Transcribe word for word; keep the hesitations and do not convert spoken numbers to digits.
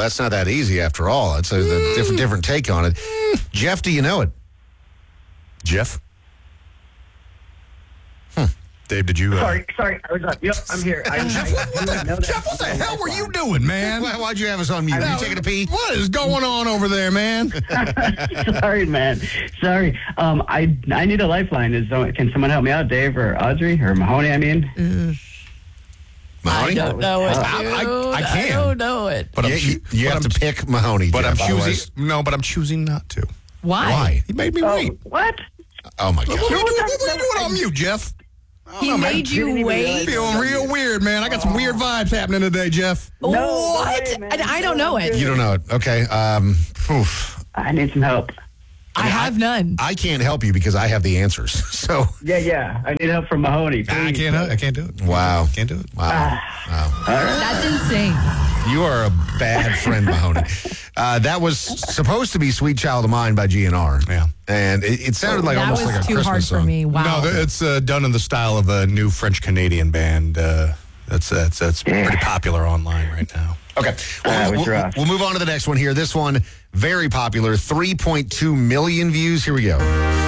that's not that easy after all. It's a, a different different take on it. Jeff, do you know it? Jeff? Hmm. Dave, did you... Uh... Sorry, sorry. I was on. Yep, I'm here. I, Jeff, what, what I know the, that. Jeff, what the hell were you doing, man? Why, why'd you have us on mute? Were you taking a pee? What is going on over there, man? Sorry, man. Sorry. Um, I I need a lifeline. Is uh, Can someone help me out? Dave or Audrey or Mahoney, I mean? Mm. Mahoney? I don't know it, I- I- dude. I can. I don't know it. But Yeah, I'm, you, you but have I'm, to pick Mahoney, But Jeff, I'm choosing... otherwise- No, but I'm choosing not to. Why? Why? He made me Oh, wait. what? Oh, my What God. are you doing, what are you doing on mute, Jeff? He know, man. made you Didn't even wait. realize- Feeling real weird, man. I got some weird vibes happening today, Jeff. No what? way, man. And I don't know it. You don't know it. Okay. Um, oof. I need some help. I have none. I can't help you because I have the answers. So, Yeah, yeah. I need help from Mahoney. I please. can't. I can't do it. wow. Can't do it. Wow. Wow. That's insane. You are a bad friend, Mahoney. Uh, that was supposed to be Sweet Child of Mine by G N R. Yeah. And it, it sounded like that almost was like a too Christmas hard song. for me. Wow. No, th- it's uh, done in the style of a new French-Canadian band. Uh, that's that's that's pretty popular online right now. Okay. Well, Uh, we'll, withdraw. we'll move on to the next one here. This one, very popular, three point two million views. Here we go.